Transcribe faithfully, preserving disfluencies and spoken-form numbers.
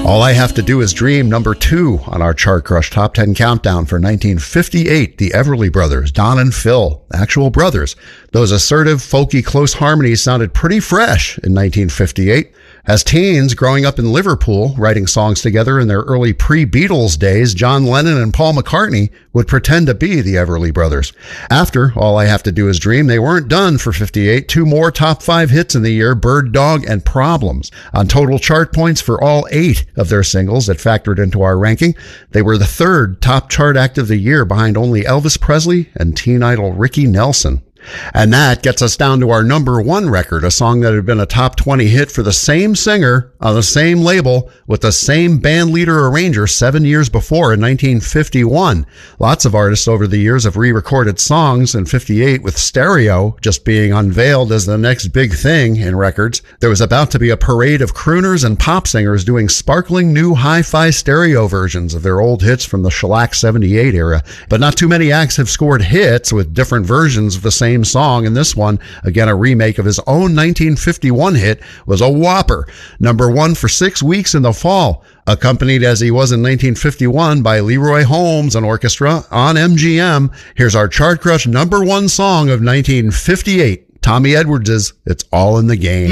All I Have to Do Is Dream, number two on our Chart Crush Top ten Countdown for nineteen fifty-eight. The Everly Brothers, Don and Phil, actual brothers. Those assertive, folky, close harmonies sounded pretty fresh in nineteen fifty-eight. As teens growing up in Liverpool, writing songs together in their early pre-Beatles days, John Lennon and Paul McCartney would pretend to be the Everly Brothers. After All I Have to Do Is Dream, they weren't done for fifty-eight. Two more top five hits in the year, Bird Dog and Problems. On total chart points for all eight of their singles that factored into our ranking, they were the third top chart act of the year behind only Elvis Presley and teen idol Ricky Nelson. And that gets us down to our number one record, a song that had been a top twenty hit for the same singer on the same label with the same band leader arranger seven years before in nineteen fifty-one. Lots of artists over the years have re-recorded songs. In fifty-eight, with stereo just being unveiled as the next big thing in records, there was about to be a parade of crooners and pop singers doing sparkling new hi-fi stereo versions of their old hits from the shellac seventy-eight era. But not too many acts have scored hits with different versions of the same song, and this one, again a remake of his own nineteen fifty-one hit, was a whopper. Number one for six weeks in the fall, accompanied as he was in nineteen fifty-one by Leroy Holmes and orchestra on M G M. Here's our Chart Crush number one song of nineteen fifty-eight, Tommy Edwards' It's All in the Game.